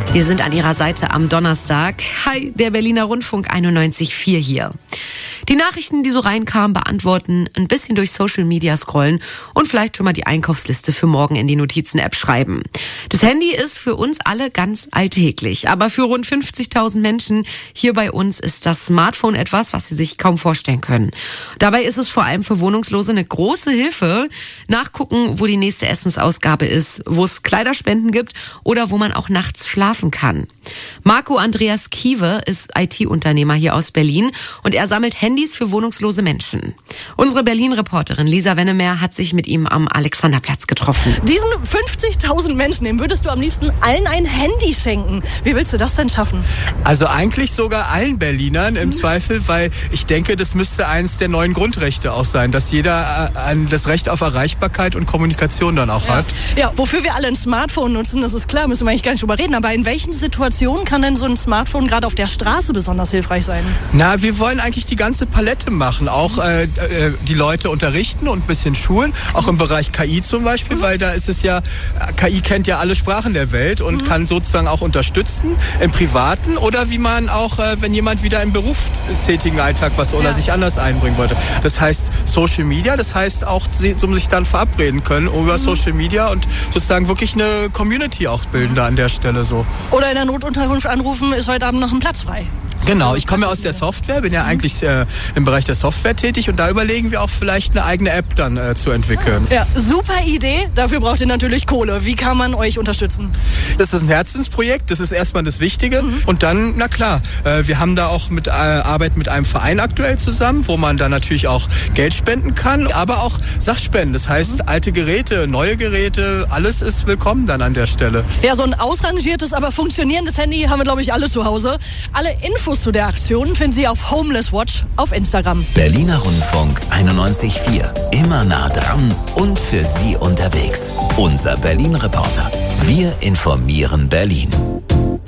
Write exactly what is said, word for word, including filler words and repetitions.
Wir sind an Ihrer Seite am Donnerstag. Hi, der Berliner Rundfunk einundneunzig Komma vier hier. Die Nachrichten, die so reinkamen, beantworten, ein bisschen durch Social Media scrollen und vielleicht schon mal die Einkaufsliste für morgen in die Notizen-App schreiben. Das Handy ist für uns alle ganz alltäglich, aber für rund fünfzigtausend Menschen hier bei uns ist das Smartphone etwas, was sie sich kaum vorstellen können. Dabei ist es vor allem für Wohnungslose eine große Hilfe. Nachgucken, wo die nächste Essensausgabe ist, wo es Kleiderspenden gibt oder wo man auch nachts schlafen kann. Marco Andreas Kiewe ist I T-Unternehmer hier aus Berlin und er sammelt Handys für wohnungslose Menschen. Unsere Berlin-Reporterin Lisa Wennemer hat sich mit ihm am Alexanderplatz getroffen. Diesen fünfzigtausend Menschen, dem würdest du am liebsten allen ein Handy schenken. Wie willst du das denn schaffen? Also eigentlich sogar allen Berlinern im mhm. Zweifel, weil ich denke, das müsste eines der neuen Grundrechte auch sein, dass jeder äh, das Recht auf Erreichbarkeit und Kommunikation dann auch ja. hat. Ja, wofür wir alle ein Smartphone nutzen, das ist klar, müssen wir eigentlich gar nicht drüber reden. Aber in welchen Situationen kann denn so ein Smartphone gerade auf der Straße besonders hilfreich sein? Na, wir wollen eigentlich die ganze Palette machen, auch äh, äh, die Leute unterrichten und ein bisschen schulen, auch im Bereich K I zum Beispiel, mhm. weil da ist es ja, K I kennt ja alle Sprachen der Welt und mhm. kann sozusagen auch unterstützen im Privaten oder wie man auch, äh, wenn jemand wieder im berufstätigen Alltag was oder ja. sich anders einbringen wollte. Das heißt Social Media, das heißt auch, um sich dann verabreden können über mhm. Social Media und sozusagen wirklich eine Community auch bilden da an der Stelle so. Oder in der Notunterkunft anrufen, ist heute Abend noch ein Platz frei. Genau, ich komme ja aus der Software, bin ja eigentlich äh, im Bereich der Software tätig und da überlegen wir auch vielleicht eine eigene App dann äh, zu entwickeln. Ja, super Idee. Dafür braucht ihr natürlich Kohle. Wie kann man euch unterstützen? Das ist ein Herzensprojekt, das ist erstmal das Wichtige. Mhm. Und dann, na klar, äh, wir haben da auch mit äh, Arbeit mit einem Verein aktuell zusammen, wo man dann natürlich auch Geld spenden kann, aber auch Sachspenden. Das heißt, mhm. alte Geräte, neue Geräte, alles ist willkommen dann an der Stelle. Ja, so ein ausrangiertes, aber funktionierendes Handy haben wir, glaube ich, alle zu Hause. Alle Infos zu der Aktion finden Sie auf Homeless Watch auf Instagram. Berliner Rundfunk einundneunzig Komma vier. Immer nah dran und für Sie unterwegs. Unser Berlin-Reporter. Wir informieren Berlin.